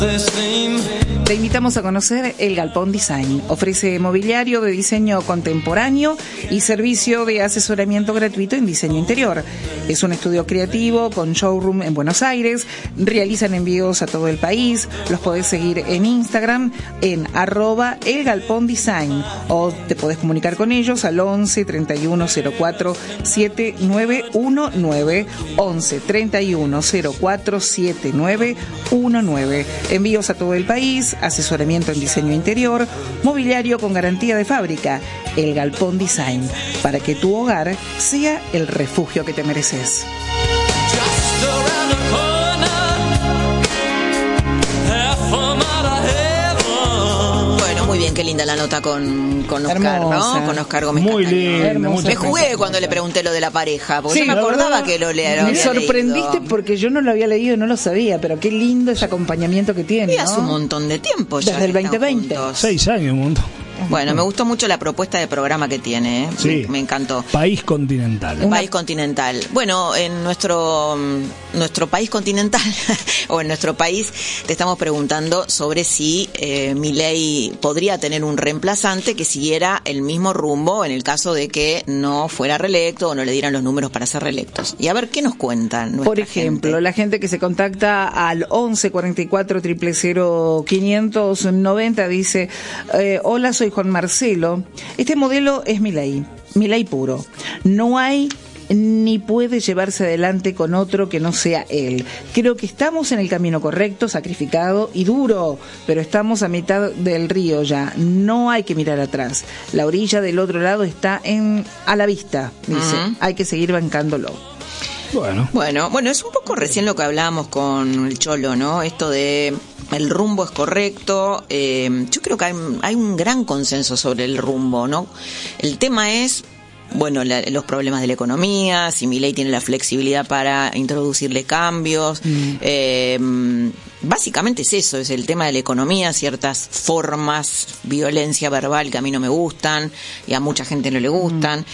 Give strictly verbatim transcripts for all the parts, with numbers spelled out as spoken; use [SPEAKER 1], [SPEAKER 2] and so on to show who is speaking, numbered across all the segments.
[SPEAKER 1] Te invitamos a conocer el Galpón Design. Ofrece mobiliario de diseño contemporáneo y servicio de asesoramiento gratuito en diseño interior. Es un estudio creativo con showroom en Buenos Aires. Realizan envíos a todo el país. Los podés seguir en Instagram en arroba el Galpón Design o te podés comunicar con ellos al once treinta y uno cero cuatro siete nueve uno nueve, once treinta y uno cero cuatro siete nueve uno nueve. Envíos a todo el país, asesoramiento en diseño interior, mobiliario con garantía de fábrica. El Galpón Design, para que tu hogar sea el refugio que te mereces.
[SPEAKER 2] Bueno, muy bien, qué linda la nota con, con Oscar,
[SPEAKER 1] Hermosa.
[SPEAKER 2] ¿no? Con Oscar Gómez
[SPEAKER 3] Muy
[SPEAKER 2] Castaño.
[SPEAKER 3] lindo.
[SPEAKER 2] Me jugué cuando le pregunté lo de la pareja, porque
[SPEAKER 1] Sí,
[SPEAKER 2] yo me
[SPEAKER 1] la
[SPEAKER 2] acordaba
[SPEAKER 1] verdad,
[SPEAKER 2] que lo leía.
[SPEAKER 1] Me sorprendiste porque yo no lo había leído y no lo sabía, pero qué lindo ese acompañamiento que tiene,
[SPEAKER 2] Y hace
[SPEAKER 1] ¿no?
[SPEAKER 2] un montón de tiempo ya.
[SPEAKER 1] Desde el
[SPEAKER 2] que están
[SPEAKER 1] veinte veinte.
[SPEAKER 2] juntos.
[SPEAKER 3] Seis años, un montón.
[SPEAKER 2] Bueno, me gustó mucho la propuesta de programa que tiene, ¿eh?
[SPEAKER 3] Sí.
[SPEAKER 2] Me encantó.
[SPEAKER 3] País continental.
[SPEAKER 2] Un país continental. Bueno, en nuestro nuestro país continental o en nuestro país te estamos preguntando sobre si eh, Milei podría tener un reemplazante que siguiera el mismo rumbo en el caso de que no fuera reelecto o no le dieran los números para ser reelectos. Y a ver qué nos cuentan.
[SPEAKER 1] Por ejemplo,
[SPEAKER 2] gente?
[SPEAKER 1] la gente que se contacta al once cuarenta y cuatro cero cero cero quinientos noventa dice, eh, hola, soy Juan Marcelo. Este modelo es Milei, Milei puro. No hay ni puede llevarse adelante con otro que no sea él. Creo que estamos en el camino correcto, sacrificado y duro, pero estamos a mitad del río ya. No hay que mirar atrás. La orilla del otro lado está en a la vista, dice.
[SPEAKER 2] Uh-huh.
[SPEAKER 1] Hay que seguir bancándolo.
[SPEAKER 3] Bueno.
[SPEAKER 2] Bueno, bueno, es un poco recién lo que hablábamos con el Cholo, ¿no? Esto de el rumbo es correcto. Eh, yo creo que hay, hay un gran consenso sobre el rumbo, ¿no? El tema es, bueno, la, los problemas de la economía, si Milei tiene la flexibilidad para introducirle cambios. Mm. Eh, básicamente es eso, es el tema de la economía, ciertas formas, violencia verbal que a mí no me gustan y a mucha gente no le gustan. Mm.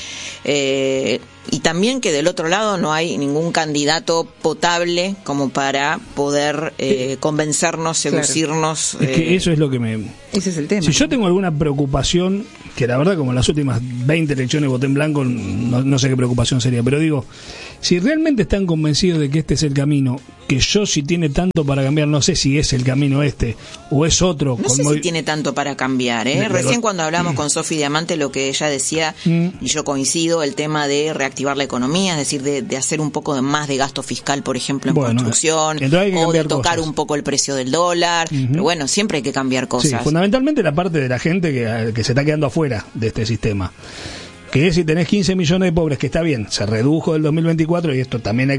[SPEAKER 2] Eh, y también que del otro lado no hay ningún candidato potable como para poder eh, convencernos, seducirnos.
[SPEAKER 3] Claro. Es que
[SPEAKER 2] eh,
[SPEAKER 3] eso es lo que me...
[SPEAKER 1] Ese es el tema.
[SPEAKER 3] Si yo tengo alguna preocupación, que la verdad como en las últimas veinte elecciones voté en blanco, no, no sé qué preocupación sería, pero digo, si realmente están convencidos de que este es el camino, que yo si tiene tanto para cambiar, no sé si es el camino este o es otro.
[SPEAKER 2] No sé
[SPEAKER 3] movi-
[SPEAKER 2] si tiene tanto para cambiar, ¿eh?
[SPEAKER 3] Pero-
[SPEAKER 2] Recién cuando hablamos con Sofi Diamante, lo que ella decía,
[SPEAKER 3] Mm.
[SPEAKER 2] y yo coincido, el tema de reactivar la economía, es decir, de, de hacer un poco de más de gasto fiscal, por ejemplo, en
[SPEAKER 3] Bueno,
[SPEAKER 2] construcción,
[SPEAKER 3] entonces hay que
[SPEAKER 2] o de
[SPEAKER 3] cambiar
[SPEAKER 2] tocar
[SPEAKER 3] cosas.
[SPEAKER 2] un poco el precio del dólar,
[SPEAKER 3] Ujú.
[SPEAKER 2] pero bueno, siempre hay que cambiar
[SPEAKER 3] Sí,
[SPEAKER 2] cosas.
[SPEAKER 3] fundamentalmente la parte de la gente que, que se está quedando afuera de este sistema. Que es si tenés quince millones de pobres, que está bien, se redujo del dos mil veinticuatro y esto también hay